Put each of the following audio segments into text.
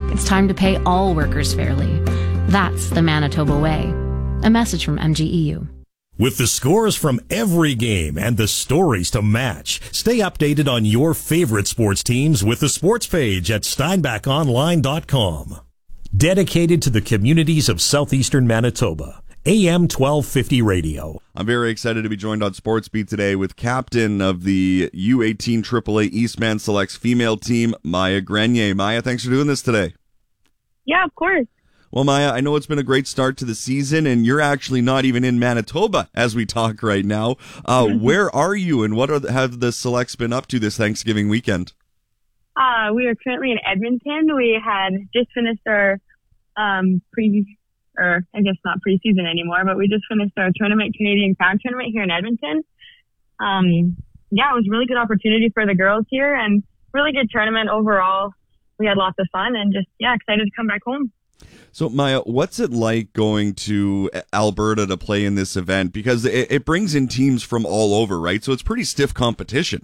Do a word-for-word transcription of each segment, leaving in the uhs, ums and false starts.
It's time to pay all workers fairly. That's the Manitoba way. A message from M G E U. With the scores from every game and the stories to match, stay updated on your favorite sports teams with the sports page at steinbach online dot com. Dedicated to the communities of southeastern Manitoba, A M twelve fifty Radio. I'm very excited to be joined on Sports Beat today with captain of the U eighteen triple A Eastman Selects female team, Maya Grenier. Maya, thanks for doing this today. Yeah, of course. Well, Maya, I know it's been a great start to the season, and you're actually not even in Manitoba as we talk right now. Uh, where are you, and what are the, have the Selects been up to this Thanksgiving weekend? Uh, we are currently in Edmonton. We had just finished our um, pre, or I guess not preseason anymore, but we just finished our tournament, Canadian Crown tournament here in Edmonton. Um, yeah, it was a really good opportunity for the girls here, and really good tournament overall. We had lots of fun, and just yeah, excited to come back home. So, Maya, what's it like going to Alberta to play in this event? Because it, it brings in teams from all over, right? So it's pretty stiff competition.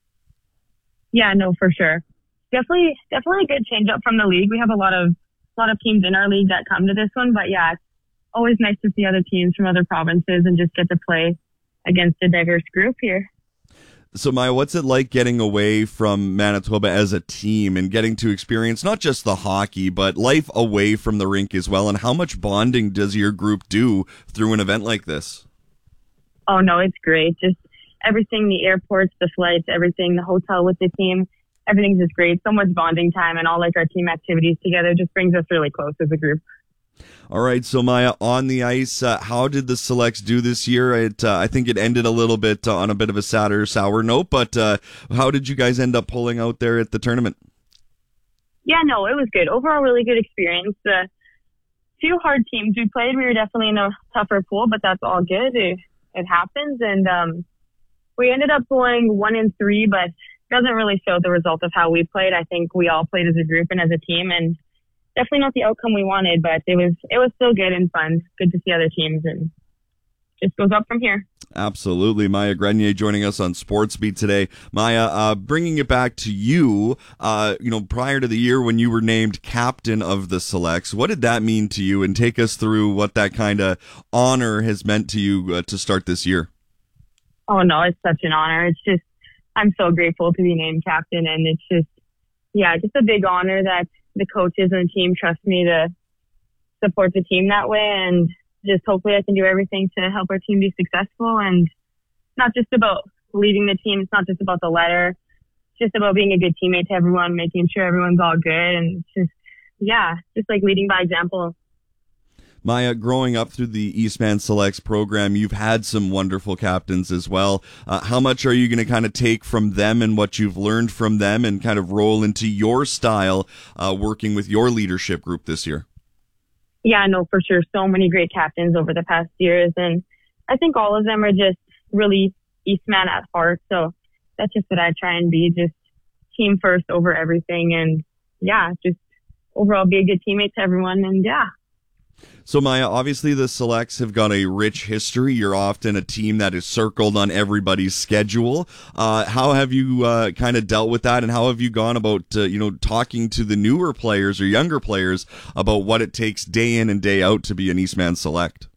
Yeah, no, for sure. Definitely, definitely a good change up from the league. We have a lot of, a lot of teams in our league that come to this one, but yeah, it's always nice to see other teams from other provinces and just get to play against a diverse group here. So, Maya, what's it like getting away from Manitoba as a team and getting to experience not just the hockey, but life away from the rink as well? And how much bonding does your group do through an event like this? Oh, no, it's great. Just everything, the airports, the flights, everything, the hotel with the team, everything's just great. So much bonding time, and all like our team activities together just brings us really close as a group. All right, so Maya, on the ice, uh, how did the Selects do this year? It, uh, I think it ended a little bit uh, on a bit of a sadder, sour note, but uh, how did you guys end up pulling out there at the tournament? Yeah, no, it was good. Overall, really good experience. A uh, few hard teams we played. We were definitely in a tougher pool, but that's all good. It, it happens, and um, we ended up going one and three, but doesn't really show the result of how we played. I think we all played as a group and as a team, and definitely not the outcome we wanted, but it was it was still good and fun. Good to see other teams, and just goes up from here. Absolutely. Maya Grenier joining us on Sports Beat today. Maya, uh, bringing it back to you, uh, you know, prior to the year when you were named captain of the Selects, what did that mean to you? And take us through what that kind of honor has meant to you uh, to start this year. Oh, no, it's such an honor. It's just, I'm so grateful to be named captain, and it's just, yeah, just a big honor that the coaches and the team trust me to support the team that way, and just hopefully I can do everything to help our team be successful. And not just about leading the team, it's not just about the letter, it's just about being a good teammate to everyone, making sure everyone's all good, and just, yeah, just like leading by example. Maya, growing up through the Eastman Selects program, you've had some wonderful captains as well. Uh, how much are you going to kind of take from them and what you've learned from them and kind of roll into your style uh, working with your leadership group this year? Yeah, no, for sure. So many great captains over the past years, and I think all of them are just really Eastman at heart. So that's just what I try and be, just team first over everything, and yeah, just overall be a good teammate to everyone, and yeah. So, Maya, obviously the Selects have got a rich history. You're often a team that is circled on everybody's schedule. Uh, how have you uh, kind of dealt with that, and how have you gone about, uh, you know, talking to the newer players or younger players about what it takes day in and day out to be an Eastman Select?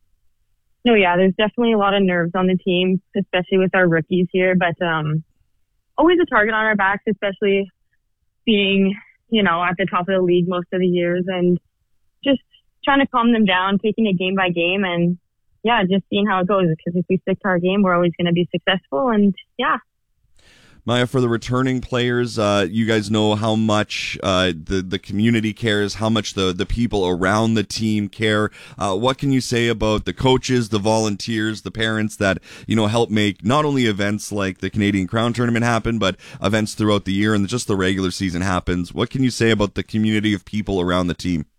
No, yeah, there's definitely a lot of nerves on the team, especially with our rookies here, but um, always a target on our backs, especially being, you know, at the top of the league most of the years, and just trying to calm them down, taking it game by game, and yeah, just seeing how it goes. Because if we stick to our game, we're always going to be successful, and yeah. Maya, for the returning players, uh, you guys know how much uh, the the community cares, how much the, the people around the team care. Uh, what can you say about the coaches, the volunteers, the parents that, you know, help make not only events like the Canadian Crown Tournament happen, but events throughout the year and just the regular season happens? What can you say about the community of people around the team?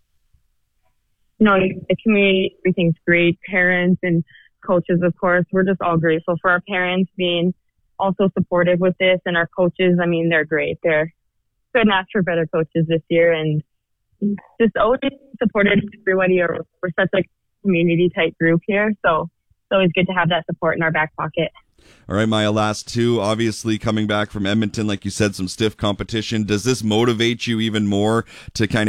No, the community, everything's great. Parents and coaches, of course, we're just all grateful for our parents being also supportive with this, and our coaches, I mean, they're great. They're couldn't ask for better coaches this year, and just always supported everybody. We're such a community type group here, so it's always good to have that support in our back pocket. All right, Maya, last two, obviously coming back from Edmonton, like you said, some stiff competition. Does this motivate you even more to kind of